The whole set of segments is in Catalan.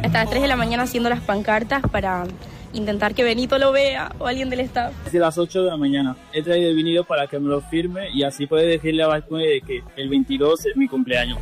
hasta las 3 de la mañana haciendo las pancartas para intentar que Benito lo vea o alguien del staff. Desde las 8 de la mañana he traído el vinilo para que me lo firme y así poder decirle a Balcone de que el 22 es mi cumpleaños.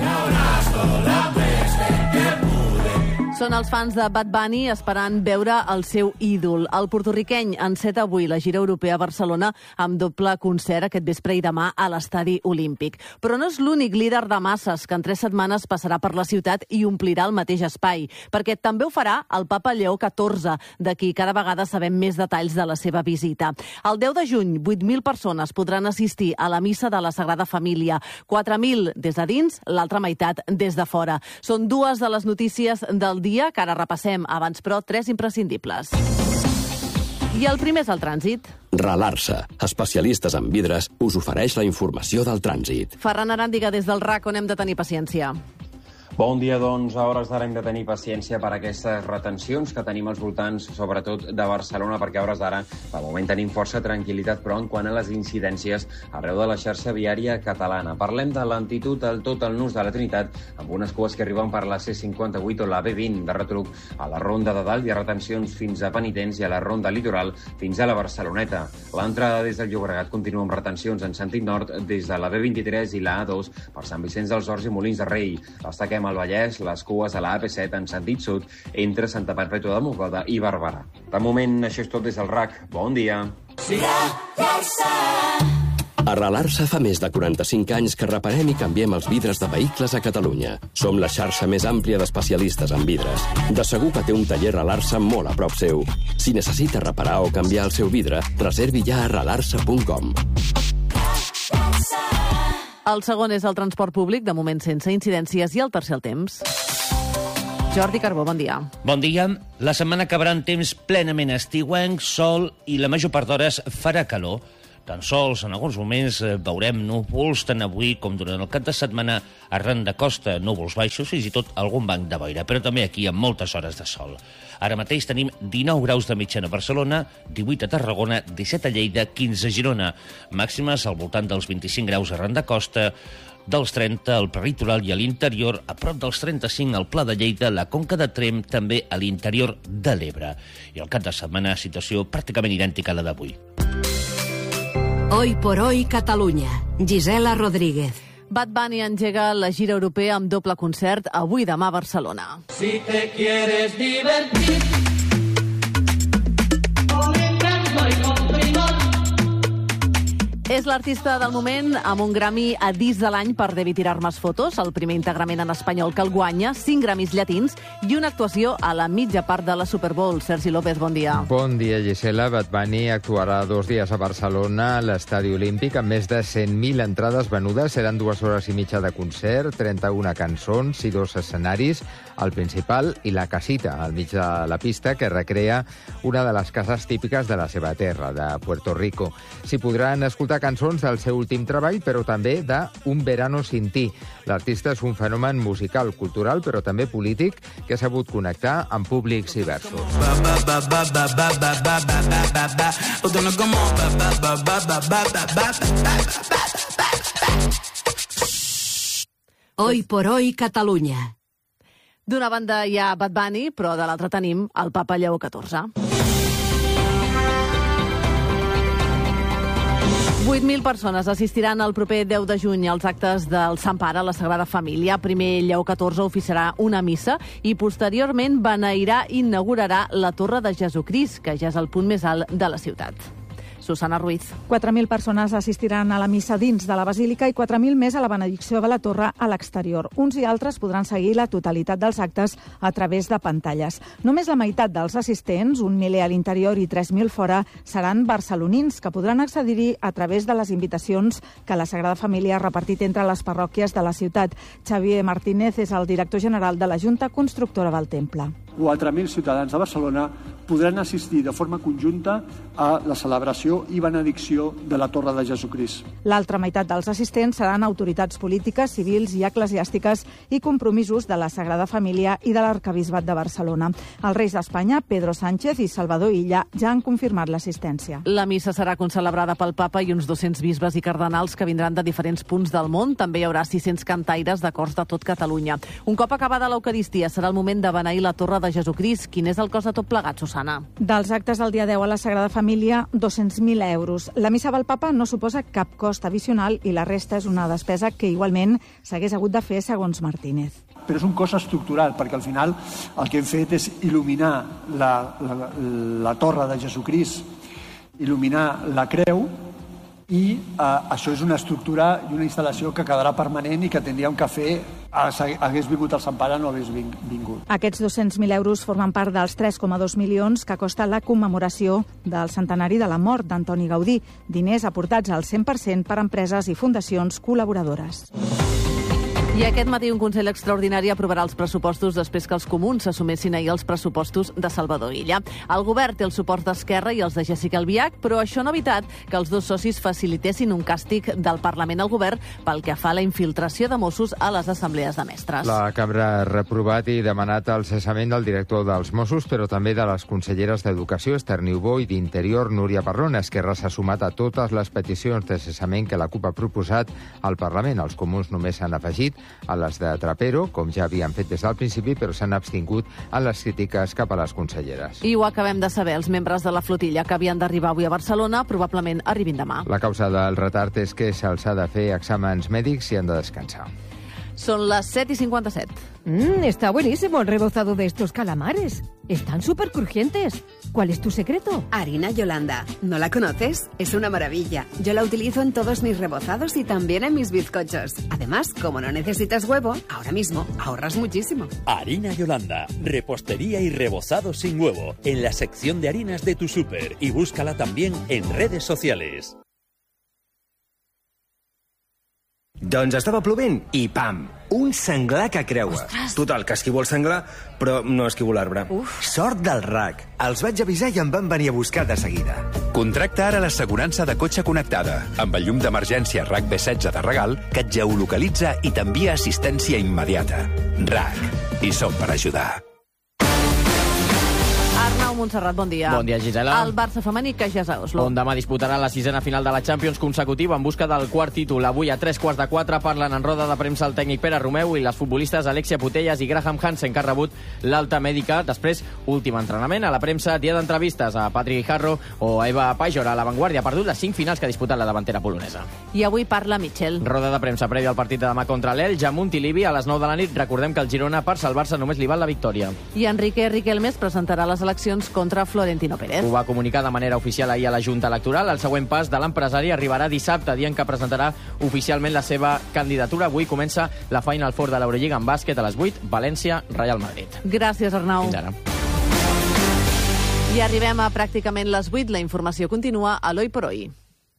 Són els fans de Bad Bunny esperant veure el seu ídol. El portorriqueny enceta avui la gira europea a Barcelona amb doble concert aquest vespre i demà a l'Estadi Olímpic. Però no és l'únic líder de masses que en 3 setmanes passarà per la ciutat i omplirà el mateix espai, perquè també ho farà el papa Lleó XIV, de qui cada vegada sabem més detalls de la seva visita. El 10 de juny, 8.000 persones podran assistir a la missa de la Sagrada Família, 4.000 des de dins, l'altra meitat des de fora. Són dues de les notícies del dia que ara repassem. Abans, però, 3 imprescindibles. I el primer és el trànsit. Relar-se, especialistes en vidres, us ofereix la informació del trànsit. Ferran Aràndiga, des del RAC, on hem de tenir paciència. Bon dia, doncs. A hores d'ara hem de tenir paciència per aquestes retencions que tenim als voltants, sobretot de Barcelona, perquè a hores d'ara, de moment, tenim força tranquil·litat, però en quant a les incidències arreu de la xarxa viària catalana. Parlem de lentitud al tot el nus de la Trinitat, amb unes cues que arriben per la C58 o la B20 de retruc a la Ronda de Dalt i a retencions fins a Penitents i a la Ronda Litoral fins a la Barceloneta. L'entrada des del Llobregat continua amb retencions en sentit nord des de la B23 i la A2 per Sant Vicenç dels Horts i Molins de Rei. Destaquem al Vallès les cues a la AP7 en sentit sud entre Santa Perpètua de Mogoda i Barberà. De moment, això és tot des del RAC. Bon dia. Arrelar-se fa més de 45 anys que reparem i canviem els vidres de vehicles a Catalunya. Som la xarxa més àmplia d'especialistes en vidres. De segur que té un taller Arrelar-se molt a prop seu. Si necessita reparar o canviar el seu vidre, reservi ja a arrelar-se.com. El segon és el transport públic, de moment sense incidències, i el tercer el temps. Jordi Carbó, bon dia. Bon dia. La setmana acabarà en temps plenament estiuenc, sol i la major part d'hores farà calor. Tan sols en alguns moments veurem núvols tant avui com durant el cap de setmana arran de costa, núvols baixos, fins i tot algun banc de boira, però també aquí amb moltes hores de sol. Ara mateix tenim 19 graus de mitjana a Barcelona, 18 a Tarragona, 17 a Lleida, 15 a Girona. Màximes al voltant dels 25 graus arran de costa, dels 30 al prelitoral i a l'interior, a prop dels 35 al Pla de Lleida, la Conca de Tremp, també a l'interior de l'Ebre. I al cap de setmana, situació pràcticament idèntica a la d'avui. Hoy por hoy Catalunya. Gisela Rodríguez. Bad Bunny engega la gira europea amb doble concert avui i demà a Barcelona. Si te quieres divertir, con encanto y con primor. És l'artista del moment amb un Grammy a disc de l'any per Debe tirar más fotos, el primer íntegrament en espanyol que el guanya, 5 Grammys llatins i una actuació a la mitja part de la Super Bowl. Sergi López, bon dia. Bon dia, Gisela. Bad Bunny actuarà 2 dies a Barcelona, a l'Estadi Olímpic, amb més de 100.000 entrades venudes. Seran 2 hores i mitja de concert, 31 cançons i 2 escenaris, el principal i la casita, al mig de la pista, que recrea una de les cases típiques de la seva terra, de Puerto Rico. S'hi podran escoltar cançons del seu últim treball, però també de Un verano sin ti. L'artista és un fenomen musical, cultural, però també polític, que ha sabut connectar amb públics diversos. Hoy por hoy Catalunya. D'una banda hi ha Bad Bunny, però de l'altra tenim el papa Lleó XIV. 8.000 persones assistiran el proper 10 de juny als actes del Sant Pare a la Sagrada Família. Primer Lleó XIV oficiarà una missa i posteriorment beneirà i inaugurarà la Torre de Jesucrist, que ja és el punt més alt de la ciutat. Susana Ruiz. 4.000 persones assistiran a la missa dins de la Basílica i 4.000 més a la benedicció de la Torre a l'exterior. Uns i altres podran seguir la totalitat dels actes a través de pantalles. Només la meitat dels assistents, 1 miler a l'interior i 3.000 fora, seran barcelonins, que podran accedir-hi a través de les invitacions que la Sagrada Família ha repartit entre les parròquies de la ciutat. Xavier Martínez és el director general de la Junta Constructora del Temple. 4.000 ciutadans de Barcelona podran assistir de forma conjunta a la celebració i benedicció de la Torre de Jesucrist. L'altra meitat dels assistents seran autoritats polítiques, civils i eclesiàstiques i compromisos de la Sagrada Família i de l'Arquebisbat de Barcelona. Els reis d'Espanya, Pedro Sánchez i Salvador Illa, ja han confirmat l'assistència. La missa serà concelebrada pel papa i uns 200 bisbes i cardenals que vindran de diferents punts del món. També hi haurà 600 cantaires de cors de tot Catalunya. Un cop acabada l'Eucaristia serà el moment de beneir la Torre de Jesucrist. Quin és el cost de tot plegat, Susana? Dels actes del dia 10 a la Sagrada Família, 200.000 euros. La missa del papa no suposa cap cost addicional i la resta és una despesa que igualment s'hagués hagut de fer segons Martínez. Però és un cost estructural, perquè al final el que hem fet és il·luminar la Torre de Jesucrist, il·luminar la creu, i això és una estructura i una instal·lació que quedarà permanent i que tindríem que fer hagués vingut el Sant Pare o no hagués vingut. Aquests 200.000 euros formen part dels 3,2 milions que costa la commemoració del centenari de la mort d'Antoni Gaudí, diners aportats al 100% per empreses i fundacions col·laboradores. I aquest matí un Consell Extraordinari aprovarà els pressupostos després que els comuns s'assumessin ahir els pressupostos de Salvador Illa. El govern té el suport d'Esquerra i els de Jessica Albiach, però això no ha evitat que els dos socis facilitessin un càstig del Parlament al govern pel que fa a la infiltració de Mossos a les assemblees de mestres. La Cambra ha reprovat i demanat el cessament del director dels Mossos, però també de les conselleres d'Educació, Esther Niubó, i d'Interior, Núria Parrón. Esquerra s'ha sumat a totes les peticions de cessament que la CUP ha proposat al Parlament. Els comuns només s'han afegit a les de Trapero, com ja havien fet des del principi, però s'han abstingut en les crítiques cap a les conselleres. I ho acabem de saber, els membres de la flotilla que havien d'arribar avui a Barcelona probablement arribin demà. La causa del retard és que se'ls ha de fer exàmens mèdics i han de descansar. Son las 7:57. Está buenísimo el rebozado de estos calamares. Están súper crujientes. ¿Cuál es tu secreto? Harina Yolanda. ¿No la conoces? Es una maravilla. Yo la utilizo en todos mis rebozados y también en mis bizcochos. Además, como no necesitas huevo, ahora mismo ahorras muchísimo. Harina Yolanda. Repostería y rebozado sin huevo. En la sección de harinas de tu súper. Y búscala también en redes sociales. Doncs estava plovent i pam, un senglar que creua. Ostres. Total, que esquivo el senglar, però no esquivo l'arbre. Sort del RAC. Els vaig avisar i em van venir a buscar de seguida. Contracta ara l'assegurança de cotxe connectada, amb el llum d'emergència RAC B16 de regal, que et geolocalitza i t'envia assistència immediata. RAC. I som per ajudar. Arnau Montserrat, bon dia. Bon dia, Gisela. El Barça femení que ja és a Oslo. On demà disputaran la sisena final de la Champions consecutiva en busca del quart títol. Avui a 3:15 parlen en roda de premsa el tècnic Pere Romeu i les futbolistes Alexia Putellas i Graham Hansen, que ha rebut l'alta mèdica. Després, últim entrenament. A la premsa, dia d'entrevistes a Patrick Guijarro o a Eva Pajor. A l'avantguàrdia ha perdut les 5 finals que ha disputat la davantera polonesa. I avui parla Michel. Roda de premsa prèvia al partit de demà contra l'Elx a Montilivi a les 9 de la nit. Recordem que el Girona, per salvar-se, només li val la victòria. I Enrique Riquelme presentarà les eleccions contra Florentino Pérez. Ho va comunicar de manera oficial ahir a la Junta Electoral. El següent pas de l'empresari arribarà dissabte, dient que presentarà oficialment la seva candidatura. Avui comença la Final Four de l'Eurolliga en bàsquet a les 8, València, Real Madrid. Gràcies, Arnau. Fins ara. I arribem a pràcticament les 8. La informació continua a l'Hoy por Hoy.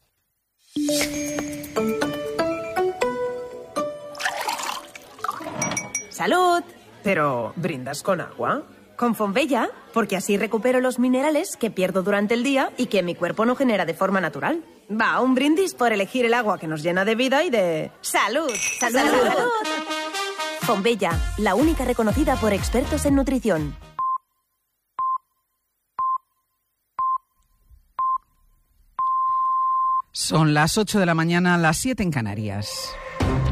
¡Salud! Pero, ¿brindas con agua? Con Fonbella, porque así recupero los minerales que pierdo durante el día y que mi cuerpo no genera de forma natural. Va, un brindis por elegir el agua que nos llena de vida y de... ¡Salud! ¡Salud! ¡Salud! Fonbella, la única reconocida por expertos en nutrición. Son las 8 de la mañana, las 7 en Canarias.